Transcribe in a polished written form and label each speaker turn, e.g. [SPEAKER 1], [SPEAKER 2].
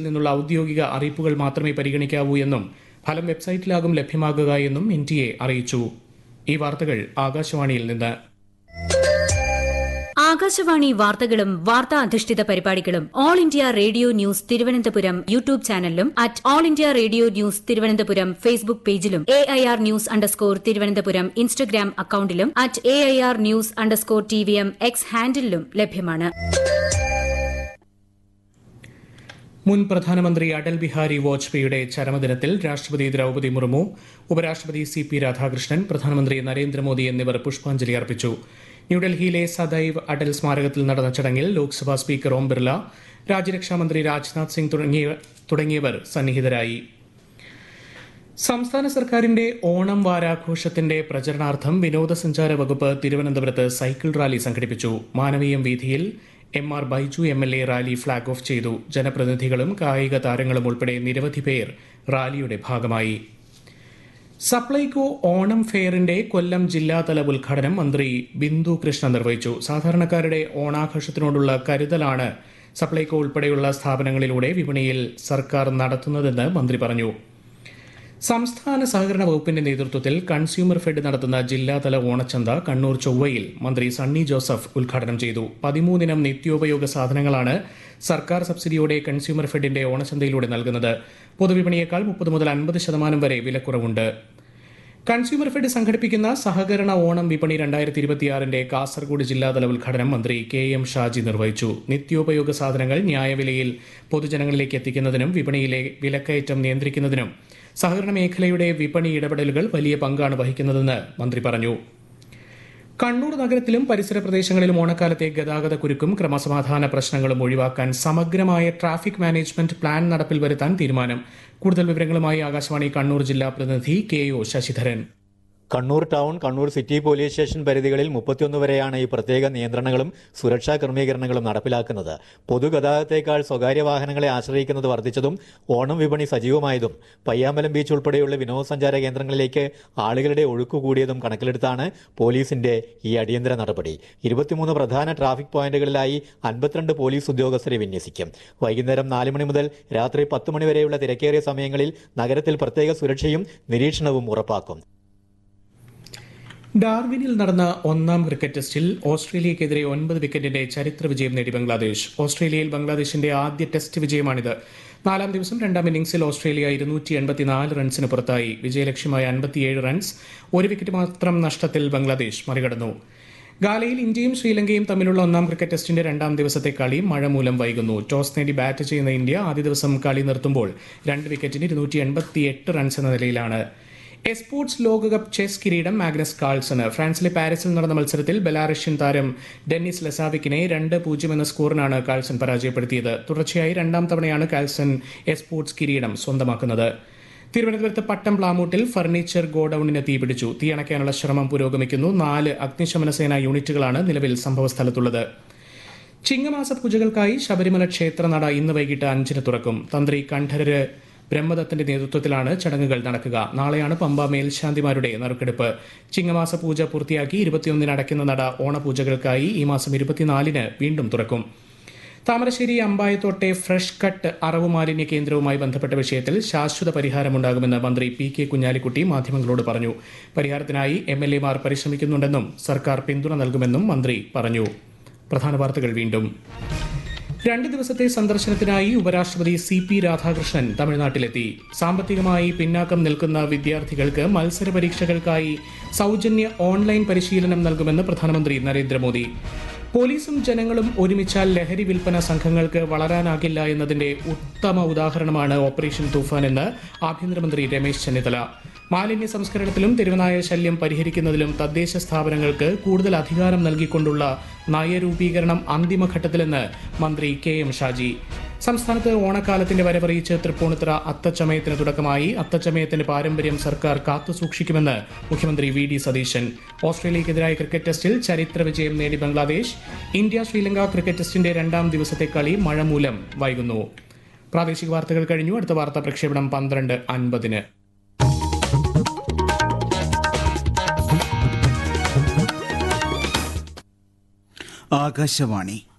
[SPEAKER 1] പേജിൽ നിന്നുള്ള ഔദ്യോഗിക അറിയിപ്പുകൾ മാത്രമേ പരിഗണിക്കാവൂ എന്നും ഫലം വെബ്സൈറ്റിലാകും ലഭ്യമാകുക എന്നും NTA അറിയിച്ചു. ഈ വാർത്തകൾ ആകാശവാണിയിൽ നിന്ന്.
[SPEAKER 2] ആകാശവാണി വാർത്തകളും വാർത്താ അധിഷ്ഠിത പരിപാടികളും all India radio news Thiruvananthapuram YouTube ചാനലിലും @all India radio news Thiruvananthapuram Facebook പേജിലും AIR _ തിരുവനന്തപുരം ഇൻസ്റ്റഗ്രാം അക്കൌണ്ടിലും @AIR News _TVM X ഹാൻഡിലും ലഭ്യമാണ്.
[SPEAKER 1] മുൻ പ്രധാനമന്ത്രി അടൽ ബിഹാരി വാജ്പേയിയുടെ ചരമദിനത്തിൽ രാഷ്ട്രപതി ദ്രൌപദി മുർമു, ഉപരാഷ്ട്രപതി CP രാധാകൃഷ്ണൻ, പ്രധാനമന്ത്രി നരേന്ദ്രമോദി എന്നിവർ പുഷ്പാഞ്ജലി അർപ്പിച്ചു. ന്യൂഡൽഹിയിലെ സദൈവ് അടൽ സ്മാരകത്തിൽ നടന്ന ചടങ്ങിൽ ലോക്സഭാ സ്പീക്കർ ഓം ബിർല, രാജ്യരക്ഷാമന്ത്രി രാജ്നാഥ് സിംഗ് തുടങ്ങിയവർ സന്നിഹിതരായി. സംസ്ഥാന സർക്കാരിന്റെ ഓണം വാരാഘോഷത്തിന്റെ പ്രചരണാർത്ഥം വിനോദസഞ്ചാര വകുപ്പ് തിരുവനന്തപുരത്ത് സൈക്കിൾ റാലി സംഘടിപ്പിച്ചു. Manaveeyam വീഥിയിൽ MR Baiju MLA rally flag off ചെയ്തു. ജനപ്രതിനിധികളും കായിക താരങ്ങളും ഉൾപ്പെടെ നിരവധി പേർ റാലിയുടെ ഭാഗമായി. സപ്ലൈകോ ഓണം ഫെയറിന്റെ കൊല്ലം ജില്ലാതല ഉദ്ഘാടനം മന്ത്രി ബിന്ദു കൃഷ്ണ നിർവഹിച്ചു. സാധാരണക്കാരുടെ ഓണാഘോഷത്തിനോടുള്ള കരുതലാണ് സപ്ലൈകോ ഉൾപ്പെടെയുള്ള സ്ഥാപനങ്ങളിലൂടെ വിപണിയിൽ സർക്കാർ നടത്തുന്നതെന്ന് മന്ത്രി പറഞ്ഞു. സംസ്ഥാന സഹകരണ വകുപ്പിന്റെ നേതൃത്വത്തിൽ കൺസ്യൂമർ ഫെഡ് നടത്തുന്ന ജില്ലാതല ഓണച്ചന്ത കണ്ണൂർ ചൊവ്വയിൽ മന്ത്രി സണ്ണി ജോസഫ് ഉദ്ഘാടനം ചെയ്തു. 13 ഇനം നിത്യോപയോഗ സാധനങ്ങളാണ് സർക്കാർ സബ്സിഡിയോടെ കൺസ്യൂമർ ഫെഡിന്റെ ഓണച്ചന്തയിലൂടെ നൽകുന്നത്. പൊതുവിപണിയേക്കാൾ 30 മുതൽ 50% വരെ വിലക്കുറവുണ്ട്. കൺസ്യൂമർ ഫെഡ് സംഘടിപ്പിക്കുന്ന സഹകരണ ഓണം വിപണി 2026 കാസർഗോഡ് ജില്ലാതല ഉദ്ഘാടനം മന്ത്രി KM ഷാജി നിർവഹിച്ചു. നിത്യോപയോഗ സാധനങ്ങൾ ന്യായവിലയിൽ പൊതുജനങ്ങളിലേക്ക് എത്തിക്കുന്നതിനും വിപണിയിലെ വിലക്കയറ്റം നിയന്ത്രിക്കുന്നതിനും സഹകരണ മേഖലയുടെ വിപണി ഇടപെടലുകൾ വലിയ പങ്കാണ് വഹിക്കുന്നതെന്ന് മന്ത്രി പറഞ്ഞു. കണ്ണൂർ നഗരത്തിലും പരിസര പ്രദേശങ്ങളിലും ഓണക്കാലത്തെ ഗതാഗത കുരുക്കും ക്രമസമാധാന പ്രശ്നങ്ങളും ഒഴിവാക്കാൻ സമഗ്രമായ ട്രാഫിക് മാനേജ്മെന്റ് പ്ലാൻ നടപ്പിൽ വരുത്താൻ തീരുമാനം. കൂടുതൽ വിവരങ്ങളുമായി ആകാശവാണി കണ്ണൂർ ജില്ലാ പ്രതിനിധി KO Sasidharan.
[SPEAKER 3] Kannur town, Kannur city police station പരിധികളിൽ 31 വരെയാണ് ഈ പ്രത്യേക നിയന്ത്രണങ്ങളും സുരക്ഷാ ക്രമീകരണങ്ങളും നടപ്പിലാക്കുന്നത്. പൊതുഗതാഗതത്തേക്കാൾ സ്വകാര്യ വാഹനങ്ങളെ ആശ്രയിക്കുന്നത് വർദ്ധിച്ചതും ഓണം വിപണി സജീവമായതും പയ്യാമ്പലം ബീച്ച് ഉൾപ്പെടെയുള്ള വിനോദസഞ്ചാര കേന്ദ്രങ്ങളിലേക്ക് ആളുകളുടെ ഒഴുക്ക് കൂടിയതും കണക്കിലെടുത്താണ് പോലീസിന്റെ ഈ അടിയന്തര നടപടി. 23 പ്രധാന ട്രാഫിക് പോയിന്റുകളിലായി 52 പോലീസ് ഉദ്യോഗസ്ഥരെ വിന്യസിക്കും. വൈകുന്നേരം 4 മണി മുതൽ രാത്രി 10 മണി വരെയുള്ള തിരക്കേറിയ സമയങ്ങളിൽ നഗരത്തിൽ പ്രത്യേക സുരക്ഷയും നിരീക്ഷണവും ഉറപ്പാക്കും.
[SPEAKER 1] ഡാർവിനിൽ നടന്ന 1ാം ക്രിക്കറ്റ് ടെസ്റ്റിൽ ഓസ്ട്രേലിയക്കെതിരെ 9 വിക്കറ്റിന്റെ ചരിത്ര വിജയം നേടി ബംഗ്ലാദേശ്. ഓസ്ട്രേലിയയിൽ ബംഗ്ലാദേശിന്റെ ആദ്യ ടെസ്റ്റ് വിജയമാണിത്. 4ാം ദിവസം 2ാം ഇന്നിംഗ്സിൽ ഓസ്ട്രേലിയ 284 റൺസിന് പുറത്തായി. വിജയലക്ഷ്യമായ 57 റൺസ്, 1 വിക്കറ്റ് മാത്രം നഷ്ടത്തിൽ ബംഗ്ലാദേശ് മറികടന്നു. ഗാലയിൽ ഇന്ത്യയും ശ്രീലങ്കയും തമ്മിലുള്ള 1ാം ക്രിക്കറ്റ് ടെസ്റ്റിന്റെ 2ാം ദിവസത്തെ കളി മഴ മൂലം വൈകുന്നു. ടോസ് നേടി ബാറ്റ് ചെയ്യുന്ന ഇന്ത്യ ആദ്യ ദിവസം കളി നിർത്തുമ്പോൾ 2 വിക്കറ്റിന് 288 റൺസ് എന്ന നിലയിലാണ്. എസ്പോർട്സ് ലോകകപ്പ് ചെസ് കിരീടം മാഗ്നസ് കാൾസന്. ഫ്രാൻസിലെ പാരീസിൽ നടന്ന മത്സരത്തിൽ ബെലാറഷ്യൻ താരം ഡെന്നിസ് ലെസാവിക്കിനെ 2-0 എന്ന സ്കോറിനാണ് കാൾസൺ പരാജയപ്പെടുത്തിയത്. തുടർച്ചയായി 2ാം തവണയാണ് കാൾസൺ എസ്പോർട്സ് കിരീടം സ്വന്തമാക്കുന്നത്. തിരുവനന്തപുരത്ത് പട്ടം പ്ലാമൂട്ടിൽ ഫർണിച്ചർ ഗോഡൌണിന് തീപിടിച്ചു. തീയണയ്ക്കാനുള്ള ശ്രമം പുരോഗമിക്കുന്നു. 4 അഗ്നിശമന സേനാ യൂണിറ്റുകളാണ് നിലവിൽ സംഭവസ്ഥലത്തുള്ളത്. ചിങ്ങമാസ പൂജകൾക്കായി ശബരിമല ക്ഷേത്രനട ഇന്ന് വൈകിട്ട് 5-ന് തുറക്കും. തന്ത്രി കണ്ഠരര് ബ്രഹ്മദത്തിന്റെ നേതൃത്വത്തിലാണ് ചടങ്ങുകൾ നടക്കുക. നാളെയാണ് പമ്പ മേൽശാന്തിമാരുടെ നറുക്കെടുപ്പ്. ചിങ്ങമാസ പൂജ പൂർത്തിയാക്കി 21-ന് അടയ്ക്കുന്ന നട ഓണപൂജകൾക്കായി ഈ മാസം 24-ന് വീണ്ടും തുറക്കും. താമരശ്ശേരി അമ്പായത്തോട്ടെ ഫ്രഷ് കട്ട് അറവു മാലിന്യ കേന്ദ്രവുമായി ബന്ധപ്പെട്ട വിഷയത്തിൽ ശാശ്വത പരിഹാരമുണ്ടാകുമെന്ന് മന്ത്രി PK കുഞ്ഞാലിക്കുട്ടി മാധ്യമങ്ങളോട് പറഞ്ഞു. പരിഹാരത്തിനായി MLA മാർ പരിശ്രമിക്കുന്നുണ്ടെന്നും സർക്കാർ പിന്തുണ നൽകുമെന്നും മന്ത്രി പറഞ്ഞു. പ്രധാന വാർത്തകൾ വീണ്ടും. 2 ദിവസത്തെ സന്ദർശനത്തിനായി ഉപരാഷ്ട്രപതി CP രാധാകൃഷ്ണൻ തമിഴ്നാട്ടിലെത്തി. സാമ്പത്തികമായി പിന്നാക്കം നിൽക്കുന്ന വിദ്യാർത്ഥികൾക്ക് മത്സര പരീക്ഷകൾക്കായി സൗജന്യ ഓൺലൈൻ പരിശീലനം നൽകുമെന്ന് പ്രധാനമന്ത്രി നരേന്ദ്രമോദി. പോലീസും ജനങ്ങളും ഒരുമിച്ചാൽ ലഹരി വിൽപ്പന സംഘങ്ങൾക്ക് വളരാനാകില്ല എന്നതിന്റെ ഉത്തമ ഉദാഹരണമാണ് ഓപ്പറേഷൻ തൂഫാൻ എന്ന് ആഭ്യന്തരമന്ത്രി രമേശ് ചെന്നിത്തല. മാലിന്യ സംസ്കരണത്തിലും തെരുവനായ ശല്യം പരിഹരിക്കുന്നതിലും തദ്ദേശ സ്ഥാപനങ്ങൾക്ക് കൂടുതൽ അധികാരം നൽകിക്കൊണ്ടുള്ള നയരൂപീകരണം അന്തിമഘട്ടത്തിലെന്ന് മന്ത്രി KM ഷാജി. സംസ്ഥാനത്ത് ഓണക്കാലത്തിന്റെ വരവറിയിച്ച് തൃപ്പൂണിത്തുറ അത്തച്ചമയത്തിന് തുടക്കമായി. അത്തച്ചമയത്തിന്റെ പാരമ്പര്യം സർക്കാർ കാത്തുസൂക്ഷിക്കുമെന്ന് മുഖ്യമന്ത്രി VD സതീശൻ. ഓസ്ട്രേലിയക്കെതിരായ ക്രിക്കറ്റ് ടെസ്റ്റിൽ ചരിത്ര വിജയം നേടി ബംഗ്ലാദേശ്. ഇന്ത്യ ശ്രീലങ്ക ക്രിക്കറ്റ് ടെസ്റ്റിന്റെ 2ാം ദിവസത്തെ കളി മഴ മൂലം വൈകുന്നു. പ്രാദേശിക വാർത്തകൾ കഴിഞ്ഞു. അടുത്ത വാർത്താ പ്രക്ഷേപണം 12:50-ന്.
[SPEAKER 4] ആകാശവാണി